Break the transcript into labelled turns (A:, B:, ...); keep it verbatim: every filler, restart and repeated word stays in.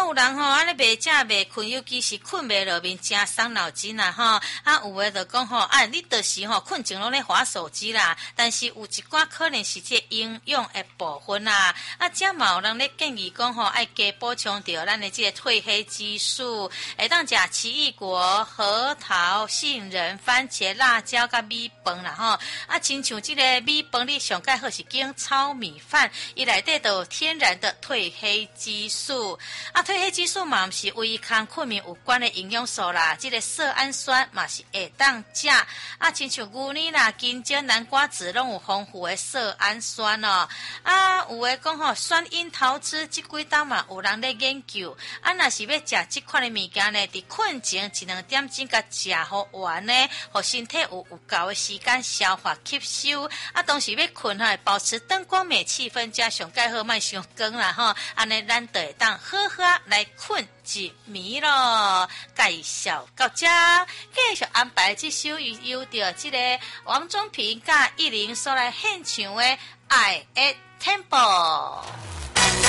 A: 有人吼，安尼袂食袂困，尤其是困袂落面，真伤脑筋啦吼。啊，有诶就讲吼，啊，你就是吼困前拢咧滑手机啦，但是有一寡可能是这营养诶部分啦。啊，这嘛有人咧建议讲吼，爱加补充着咱诶这个褪黑激素，会当食奇异果、核桃、杏仁、番茄、辣椒甲米饭啦吼。啊，亲像这个米饭，你上盖好是经糙米饭，伊内底都有天然的褪黑激素。啊，褪黑激素嘛，毋是唯一跟困眠有关的营养素啦，这个色氨酸嘛是会当食。啊，亲像牛奶啦、金针、南瓜子拢有丰富的色氨酸哦。啊，有诶讲吼，酸樱桃汁这几档嘛，有人咧研究。啊，若是要食这款的物件呢，伫困前一两点钟甲食好完呢，互身体有有够的时间消化吸收。啊，当时要困哈，保持灯光美气氛，加上盖好莫伤光啦吼。安尼咱就会当好好来困一暝咯。介绍到这，继续安排这首由着这个王中平甲艺玲所来献唱的《爱的 Tempo》。